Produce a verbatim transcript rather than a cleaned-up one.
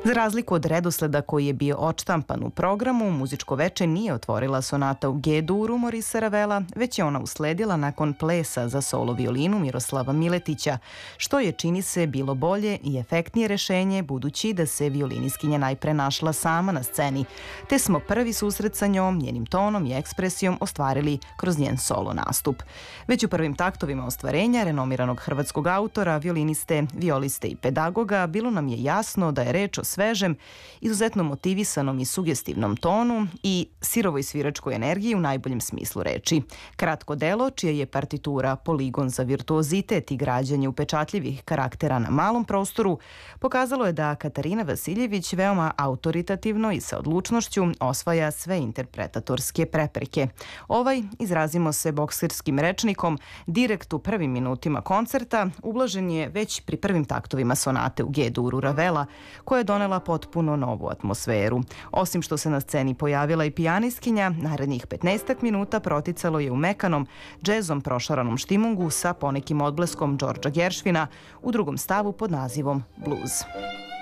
Za razliku od redosleda koji je bio odštampan u programu, muzičko veče nije otvorila sonata u G-duru Morisa Ravela, već je ona usledila nakon plesa za solo violinu Miroslava Miletića, što je, čini se, bilo bolje i efektnije rešenje, budući da se violiniskinja najpre našla sama na sceni, te smo prvi susret sa njom, njenim tonom i ekspresijom ostvarili kroz njen solo nastup. Već u prvim taktovima ostvarenja renomiranog hrvatskog autora, violiniste, violiste i pedagoga, bilo nam je jasno da je reč o svežem, izuzetno motivisanom i sugestivnom tonu i sirovoj sviračkoj energiji u najboljem smislu reči. Kratko delo, čija je partitura poligon za virtuozitet i građanje upečatljivih karaktera na malom prostoru, pokazalo je da Katarina Vasiljević veoma autoritativno i sa odlučnošću osvaja sve interpretatorske prepreke. Ovaj, izrazimo se bokserskim rečnikom, direkt u prvim minutima koncerta ublažen je već pri prvim taktovima sonate u G-duru Ravela, koja je donela potpuno novu atmosferu. Osim što se na sceni pojavila i pijanistkinja, narednih petnaestak minuta proticalo je u mekanom, džezom prošaranom štimungu sa ponekim odbleskom Đorđa Geršvina u drugom stavu pod nazivom Blues.